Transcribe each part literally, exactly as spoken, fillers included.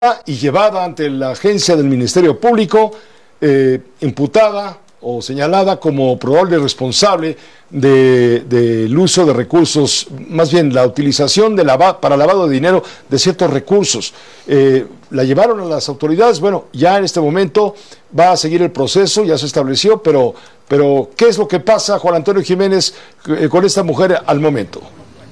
y llevada ante la agencia del Ministerio Público, eh, imputada o señalada como probable responsable del de, de uso de recursos, más bien la utilización de lava, para lavado de dinero de ciertos recursos. Eh, la llevaron a las autoridades. Bueno, ya en este momento va a seguir el proceso, ya se estableció, pero, pero ¿qué es lo que pasa, Juan Antonio Jiménez, eh, con esta mujer al momento?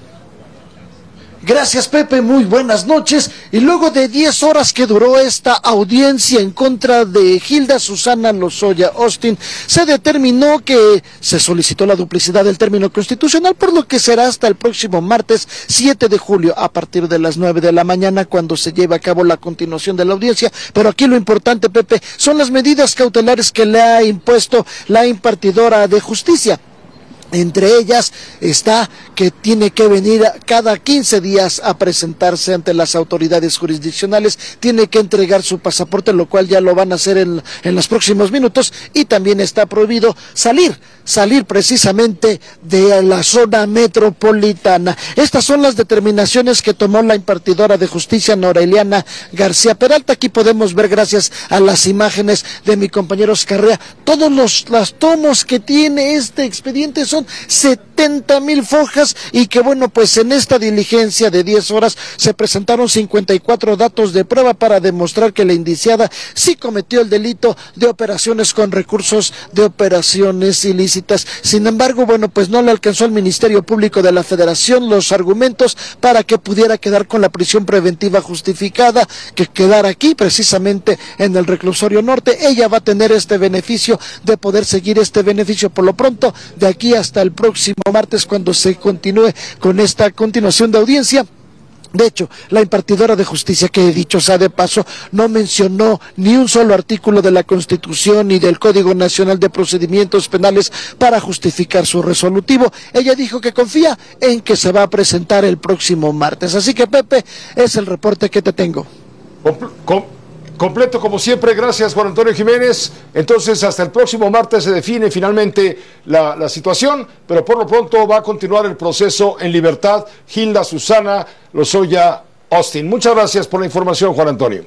Gracias, Pepe, muy buenas noches. Y luego de diez horas que duró esta audiencia en contra de Hilda Susana Lozoya Austin, se determinó que se solicitó la duplicidad del término constitucional, por lo que será hasta el próximo martes siete de julio a partir de las nueve de la mañana cuando se lleve a cabo la continuación de la audiencia. Pero aquí lo importante, Pepe, son las medidas cautelares que le ha impuesto la impartidora de justicia. Entre ellas está que tiene que venir cada quince días a presentarse ante las autoridades jurisdiccionales, tiene que entregar su pasaporte, lo cual ya lo van a hacer en, en los próximos minutos, y también está prohibido salir, salir precisamente de la zona metropolitana. Estas son las determinaciones que tomó la impartidora de justicia, Noreliana García Peralta. Aquí podemos ver, gracias a las imágenes de mi compañero Oscarrea, todos los, los tomos que tiene este expediente. Son setenta mil fojas, y que bueno, pues en esta diligencia de diez horas se presentaron cincuenta y cuatro datos de prueba para demostrar que la indiciada sí cometió el delito de operaciones con recursos, de operaciones ilícitas. Sin embargo, bueno, pues no le alcanzó al Ministerio Público de la Federación los argumentos para que pudiera quedar con la prisión preventiva justificada, que quedara aquí precisamente en el reclusorio norte. Ella va a tener este beneficio de poder seguir este beneficio por lo pronto de aquí hasta hasta el próximo martes, cuando se continúe con esta continuación de audiencia. De hecho, la impartidora de justicia, que dicho sea de paso, no mencionó ni un solo artículo de la Constitución ni del Código Nacional de Procedimientos Penales para justificar su resolutivo. Ella dijo que confía en que se va a presentar el próximo martes. Así que, Pepe, es el reporte que te tengo. Com com Completo como siempre, gracias Juan Antonio Jiménez. Entonces hasta el próximo martes se define finalmente la, la situación, pero por lo pronto va a continuar el proceso en libertad Hilda Susana Lozoya Austin. Muchas gracias por la información, Juan Antonio.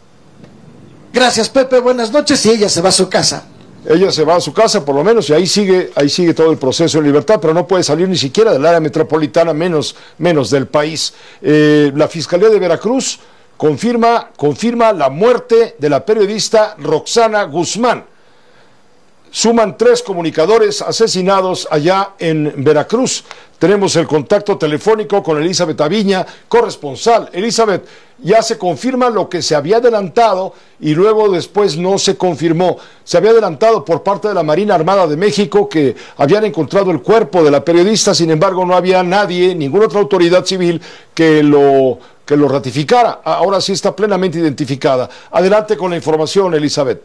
Gracias, Pepe, buenas noches. Y ella se va a su casa. Ella se va a su casa por lo menos, y ahí sigue, ahí sigue todo el proceso en libertad, pero no puede salir ni siquiera del área metropolitana, menos, menos del país. Eh, la Fiscalía de Veracruz Confirma, confirma la muerte de la periodista Roxana Guzmán. Suman tres comunicadores asesinados allá en Veracruz. Tenemos el contacto telefónico con Elizabeth Aviña, corresponsal. Elizabeth, ya se confirma lo que se había adelantado y luego después no se confirmó. Se había adelantado por parte de la Marina Armada de México que habían encontrado el cuerpo de la periodista, sin embargo no había nadie, ninguna otra autoridad civil que lo... que lo ratificara. Ahora sí está plenamente identificada. Adelante con la información, Elizabeth.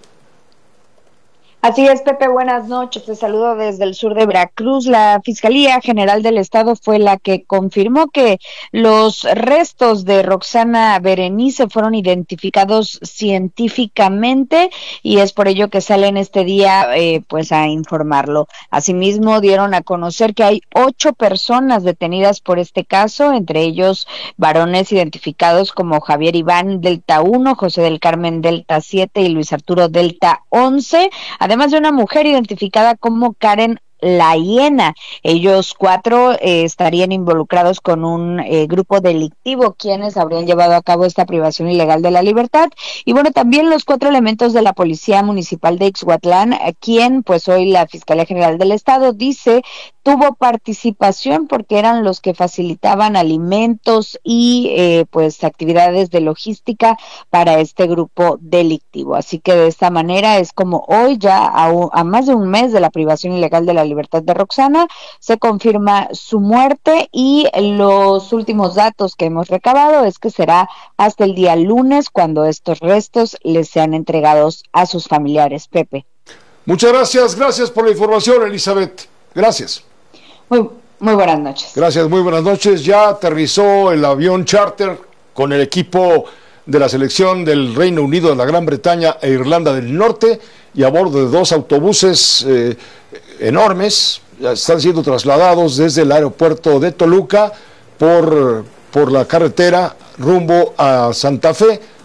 Así es, Pepe, buenas noches. Te saludo desde el sur de Veracruz. La Fiscalía General del Estado fue la que confirmó que los restos de Roxana Berenice fueron identificados científicamente, y es por ello que salen este día eh, pues a informarlo. Asimismo, dieron a conocer que hay ocho personas detenidas por este caso, entre ellos varones identificados como Javier Iván Delta uno, José del Carmen Delta siete y Luis Arturo Delta once, además de una mujer identificada como Karen La Hiena. Ellos cuatro eh, estarían involucrados con un eh, grupo delictivo, quienes habrían llevado a cabo esta privación ilegal de la libertad. Y bueno, también los cuatro elementos de la Policía Municipal de Ixhuatlán, a quien pues hoy la Fiscalía General del Estado dice tuvo participación porque eran los que facilitaban alimentos y eh, pues actividades de logística para este grupo delictivo. Así que de esta manera es como hoy, ya a, un, a más de un mes de la privación ilegal de la libertad de Roxana, se confirma su muerte, y los últimos datos que hemos recabado es que será hasta el día lunes cuando estos restos les sean entregados a sus familiares. Pepe. Muchas gracias, gracias por la información, Elizabeth. Gracias. Muy, muy buenas noches. Gracias, muy buenas noches. Ya aterrizó el avión charter con el equipo de la selección del Reino Unido, de la Gran Bretaña e Irlanda del Norte, y a bordo de dos autobuses eh, enormes, ya están siendo trasladados desde el aeropuerto de Toluca por, por la carretera rumbo a Santa Fe,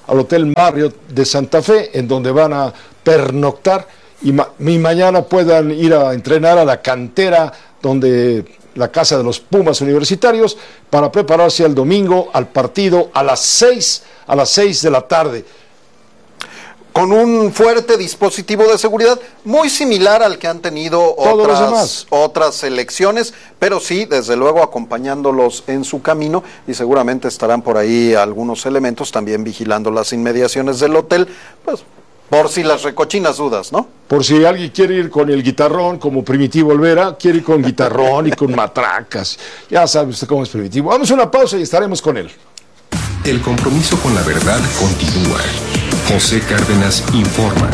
al Hotel Marriott de Santa Fe, en donde van a pernoctar y, ma- y mañana puedan ir a entrenar a la cantera, donde la casa de los Pumas universitarios, para prepararse al domingo, al partido, a las seis, a las seis de la tarde. Con un fuerte dispositivo de seguridad muy similar al que han tenido otras, otras selecciones, pero sí, desde luego acompañándolos en su camino, y seguramente estarán por ahí algunos elementos también vigilando las inmediaciones del hotel, pues por si las recochinas dudas, ¿no? Por si alguien quiere ir con el guitarrón, como Primitivo Olvera, quiere ir con guitarrón y con matracas. Ya sabe usted cómo es Primitivo. Vamos a una pausa y estaremos con él. El compromiso con la verdad continúa. José Cárdenas informa.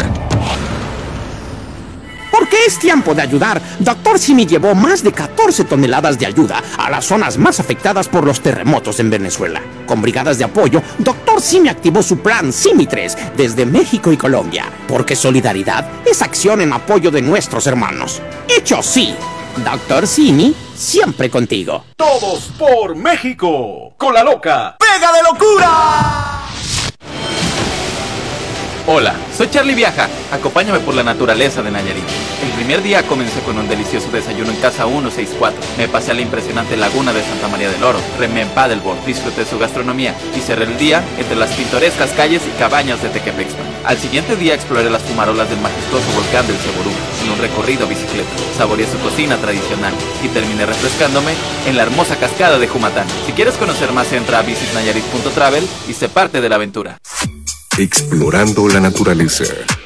Porque es tiempo de ayudar, Doctor Simi llevó más de catorce toneladas de ayuda a las zonas más afectadas por los terremotos en Venezuela. Con brigadas de apoyo, Doctor Simi activó su plan Simi tres desde México y Colombia. Porque solidaridad es acción en apoyo de nuestros hermanos. Hecho sí, Doctor Simi, siempre contigo. Todos por México, con la loca Pega de Locura. Hola, soy Charlie Viaja. Acompáñame por la naturaleza de Nayarit. El primer día comencé con un delicioso desayuno en Casa ciento sesenta y cuatro. Me pasé a la impresionante laguna de Santa María del Oro. Remé en paddleboard, disfruté su gastronomía y cerré el día entre las pintorescas calles y cabañas de Tequepexpan. Al siguiente día exploré las fumarolas del majestuoso volcán del Ceború en un recorrido a bicicleta. Saboreé su cocina tradicional y terminé refrescándome en la hermosa cascada de Jumatán. Si quieres conocer más, entra a visit nayarit punto travel y sé parte de la aventura. Explorando la naturaleza.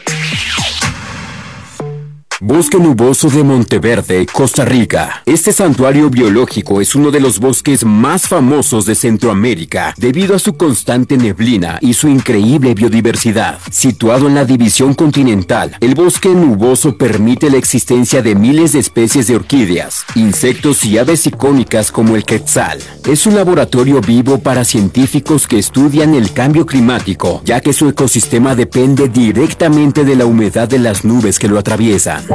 Bosque Nuboso de Monteverde, Costa Rica. Este santuario biológico es uno de los bosques más famosos de Centroamérica debido a su constante neblina y su increíble biodiversidad. Situado en la división continental, el bosque nuboso permite la existencia de miles de especies de orquídeas, insectos y aves icónicas como el quetzal. Es un laboratorio vivo para científicos que estudian el cambio climático, ya que su ecosistema depende directamente de la humedad de las nubes que lo atraviesan.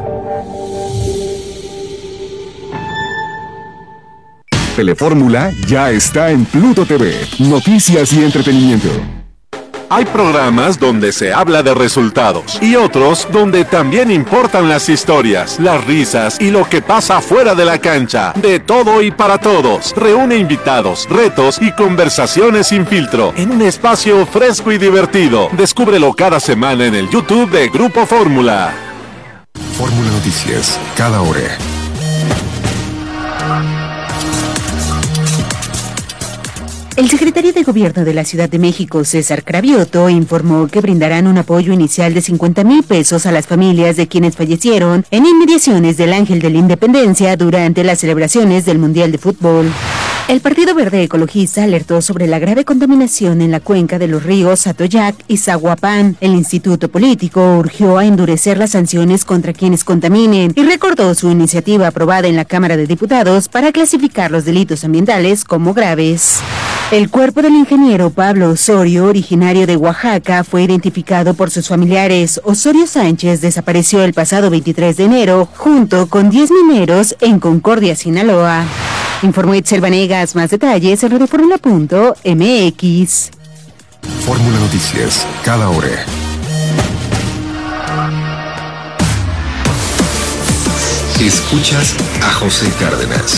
Telefórmula ya está en Pluto T V. Noticias y entretenimiento. Hay programas donde se habla de resultados y otros donde también importan las historias, las risas y lo que pasa fuera de la cancha. De todo y para todos. Reúne invitados, retos y conversaciones sin filtro en un espacio fresco y divertido. Descúbrelo cada semana en el YouTube de Grupo Fórmula. Fórmula Noticias, cada hora. El secretario de Gobierno de la Ciudad de México, César Cravioto, informó que brindarán un apoyo inicial de cincuenta mil pesos a las familias de quienes fallecieron en inmediaciones del Ángel de la Independencia durante las celebraciones del Mundial de Fútbol. El Partido Verde Ecologista alertó sobre la grave contaminación en la cuenca de los ríos Atoyac y Zaguapán. El Instituto Político urgió a endurecer las sanciones contra quienes contaminen y recordó su iniciativa aprobada en la Cámara de Diputados para clasificar los delitos ambientales como graves. El cuerpo del ingeniero Pablo Osorio, originario de Oaxaca, fue identificado por sus familiares. Osorio Sánchez desapareció el pasado veintitrés de enero junto con diez mineros en Concordia, Sinaloa. Informó Itzel Vanegas. Más detalles en radioformula punto m x. Fórmula Noticias, cada hora. Escuchas a José Cárdenas.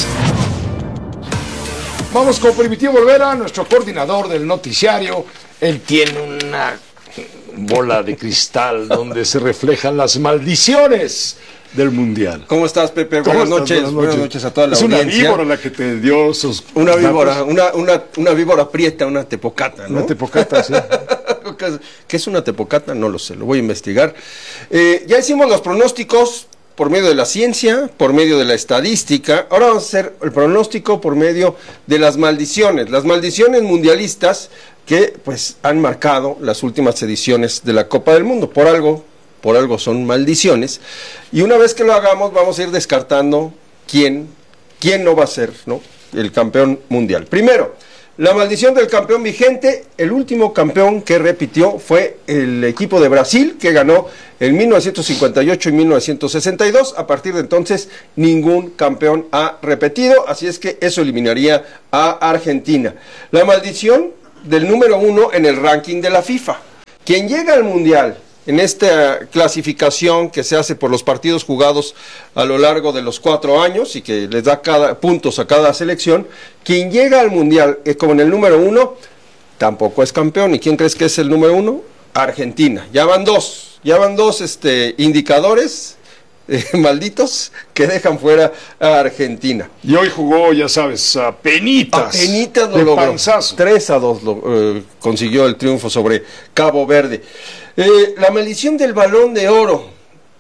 Vamos con Primitivo Olvera, nuestro coordinador del noticiario. Él tiene una bola de cristal donde se reflejan las maldiciones del Mundial. ¿Cómo estás, Pepe? Buenas, estás? Noches. Buenas noches. Buenas noches a toda la es audiencia. Es una víbora la que te dio esos... Una víbora, una, una, una víbora prieta, una tepocata, ¿no? Una tepocata, sí. ¿Qué es una tepocata? No lo sé, lo voy a investigar. Eh, ya hicimos los pronósticos por medio de la ciencia, por medio de la estadística. Ahora vamos a hacer el pronóstico por medio de las maldiciones. Las maldiciones mundialistas que pues han marcado las últimas ediciones de la Copa del Mundo. Por algo, por algo son maldiciones. Y una vez que lo hagamos, vamos a ir descartando quién, quién no va a ser, ¿no?, el campeón mundial. Primero, la maldición del campeón vigente. El último campeón que repitió fue el equipo de Brasil, que ganó en mil novecientos cincuenta y ocho y mil novecientos sesenta y dos. A partir de entonces, ningún campeón ha repetido, así es que eso eliminaría a Argentina. La maldición del número uno en el ranking de la FIFA. Quien llega al Mundial en esta clasificación que se hace por los partidos jugados a lo largo de los cuatro años y que les da cada, puntos a cada selección, quien llega al Mundial eh, como en el número uno, tampoco es campeón. ¿Y quién crees que es el número uno? Argentina. Ya van dos, ya van dos este, indicadores eh, malditos que dejan fuera a Argentina. Y hoy jugó, ya sabes, a penitas. A penitas lo de logró. panzazo. tres a dos lo, eh, consiguió el triunfo sobre Cabo Verde. Eh, la maldición del Balón de Oro.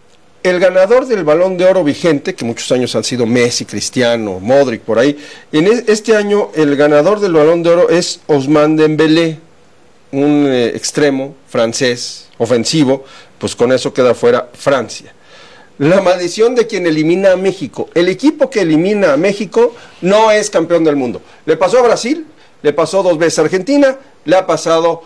El ganador del Balón de Oro vigente, que muchos años han sido Messi, Cristiano, Modric, por ahí, en este año el ganador del Balón de Oro es Ousmane Dembélé, un eh, extremo francés ofensivo, pues con eso queda fuera Francia. La maldición de quien elimina a México. El equipo que elimina a México no es campeón del mundo. Le pasó a Brasil, le pasó dos veces a Argentina, le ha pasado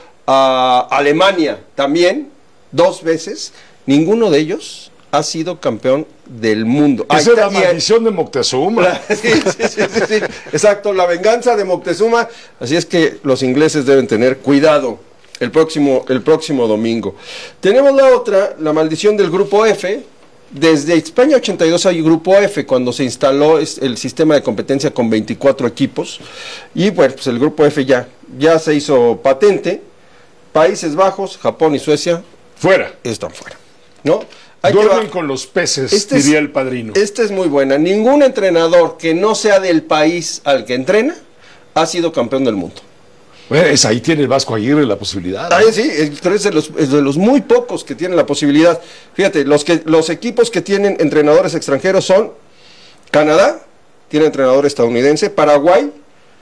a Alemania también, dos veces. Ninguno de ellos ha sido campeón del mundo. Esa es la maldición de Moctezuma. La, sí, sí, sí, sí, sí, exacto, la venganza de Moctezuma. Así es que los ingleses deben tener cuidado el próximo, el próximo domingo. Tenemos la otra, la maldición del grupo F. Desde España ochenta y dos hay grupo F, cuando se instaló el sistema de competencia con veinticuatro equipos. Y bueno, pues el grupo F ya, ya se hizo patente. Países Bajos, Japón y Suecia fuera. Están fuera, ¿no? Hay Duermen con los peces, este diría es, el padrino. Esta es muy buena. Ningún entrenador que no sea del país al que entrena ha sido campeón del mundo. Pues ahí tiene el Vasco Aguirre la posibilidad. Ahí sí, es de, los, es de los muy pocos que tienen la posibilidad. Fíjate, los, que, los equipos que tienen entrenadores extranjeros son Canadá, tiene entrenador estadounidense, Paraguay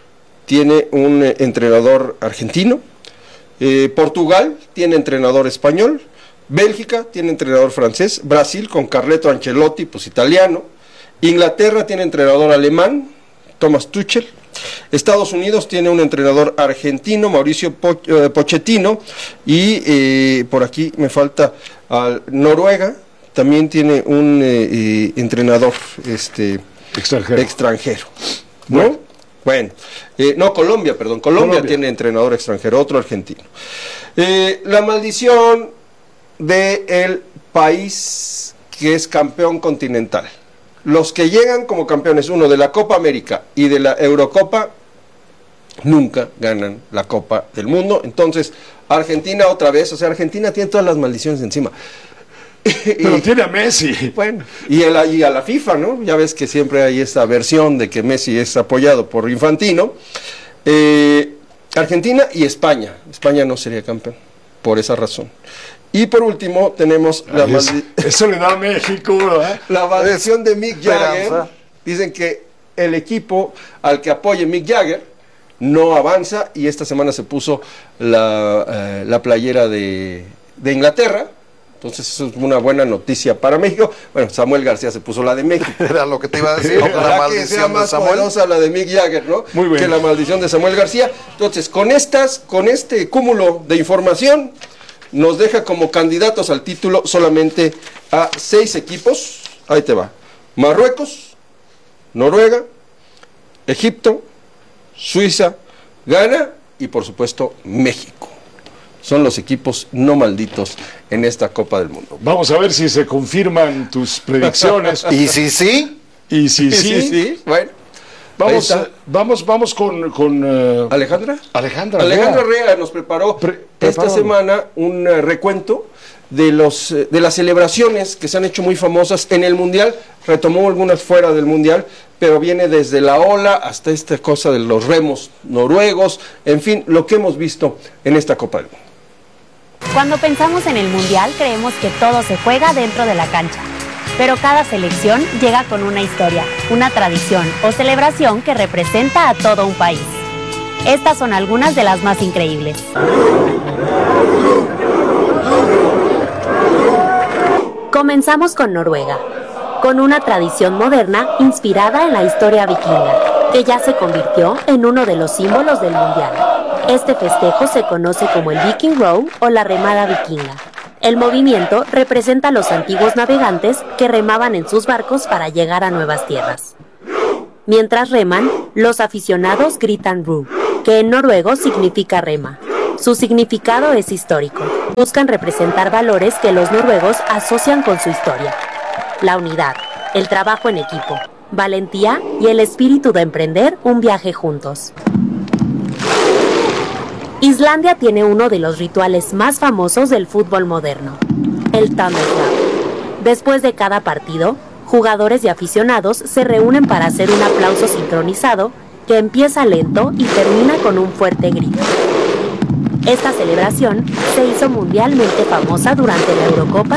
tiene un eh, entrenador argentino, eh, Portugal tiene entrenador español, Bélgica tiene entrenador francés, Brasil con Carleto Ancelotti, pues italiano, Inglaterra tiene entrenador alemán, Thomas Tuchel, Estados Unidos tiene un entrenador argentino, Mauricio po eh, Pochettino, y eh, por aquí me falta uh, Noruega, también tiene un eh, eh, entrenador este, extranjero, extranjero ¿no? Bueno, bueno eh, no, Colombia, perdón, Colombia, Colombia tiene entrenador extranjero, otro argentino. Eh, la maldición del país que es campeón continental. Los que llegan como campeones, uno de la Copa América y de la Eurocopa, nunca ganan la Copa del Mundo. Entonces, Argentina otra vez, o sea, Argentina tiene todas las maldiciones encima. Pero y, tiene a Messi. Bueno, y, el, y a la FIFA, ¿no? Ya ves que siempre hay esta versión de que Messi es apoyado por Infantino. Eh, Argentina y España. España no sería campeón, por esa razón. Y por último tenemos la maldición. Eso le da a México, ¿verdad? La maldición de Mick Jagger. Dicen que el equipo al que apoye Mick Jagger no avanza, y esta semana se puso la, eh, la playera de, de Inglaterra. Entonces eso es una buena noticia para México. Bueno, Samuel García se puso la de México. Era lo que te iba a decir. La maldición que sea más de Samuel. Poderosa la de Mick Jagger, ¿no? Muy bueno. Que la maldición de Samuel García. Entonces, con estas, con este cúmulo de información, nos deja como candidatos al título solamente a seis equipos. Ahí te va. Marruecos, Noruega, Egipto, Suiza, Ghana y por supuesto México. Son los equipos no malditos en esta Copa del Mundo. Vamos a ver si se confirman tus predicciones. ¿Y si sí? ¿Y si ¿Y sí? sí? sí? Bueno. Vamos, uh, vamos, vamos con, con uh, Alejandra. Alejandra. Alejandra Rea nos preparó Pre esta semana un uh, recuento de los uh, de las celebraciones que se han hecho muy famosas en el Mundial. Retomó algunas fuera del Mundial, pero viene desde la ola hasta esta cosa de los remos noruegos, en fin, lo que hemos visto en esta Copa del Mundo. Cuando pensamos en el Mundial, creemos que todo se juega dentro de la cancha. Pero cada selección llega con una historia, una tradición o celebración que representa a todo un país. Estas son algunas de las más increíbles. Comenzamos con Noruega, con una tradición moderna inspirada en la historia vikinga, que ya se convirtió en uno de los símbolos del Mundial. Este festejo se conoce como el Viking Row o la remada vikinga. El movimiento representa a los antiguos navegantes que remaban en sus barcos para llegar a nuevas tierras. Mientras reman, los aficionados gritan "Ru", que en noruego significa rema. Su significado es histórico. Buscan representar valores que los noruegos asocian con su historia. La unidad, el trabajo en equipo, valentía y el espíritu de emprender un viaje juntos. Islandia tiene uno de los rituales más famosos del fútbol moderno, el Thunderclap. Después de cada partido, jugadores y aficionados se reúnen para hacer un aplauso sincronizado que empieza lento y termina con un fuerte grito. Esta celebración se hizo mundialmente famosa durante la Eurocopa